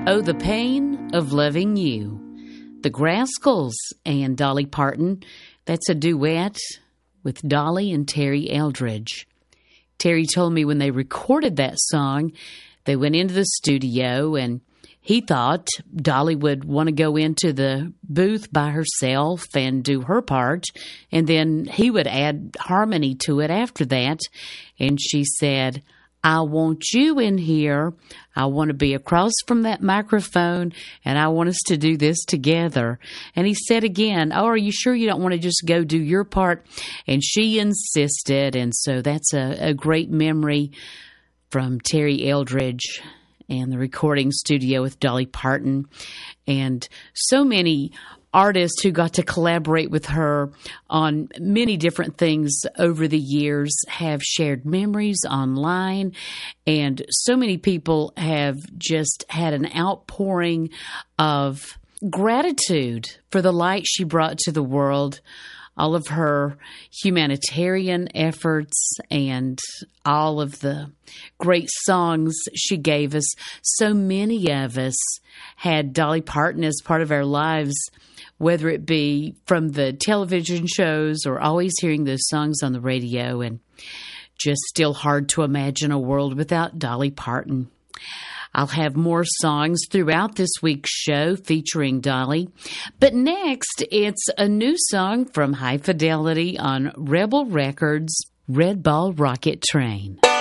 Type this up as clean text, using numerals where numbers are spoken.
Oh, the Pain of Loving You. The Grascals and Dolly Parton. That's a duet with Dolly and Terry Eldridge. Terry told me when they recorded that song, they went into the studio and he thought Dolly would want to go into the booth by herself and do her part, and then he would add harmony to it after that. And she said, I want you in here. I want to be across from that microphone, and I want us to do this together. And he said again, oh, are you sure you don't want to just go do your part? And she insisted, and so that's a great memory from Terry Eldridge and the recording studio with Dolly Parton. And so many artists who got to collaborate with her on many different things over the years have shared memories online, and so many people have just had an outpouring of gratitude for the light she brought to the world, all of her humanitarian efforts, and all of the great songs she gave us. So many of us had Dolly Parton as part of our lives, whether it be from the television shows or always hearing those songs on the radio, and just still hard to imagine a world without Dolly Parton. I'll have more songs throughout this week's show featuring Dolly. But next, it's a new song from High Fidelity on Rebel Records, Red Ball Rocket Train.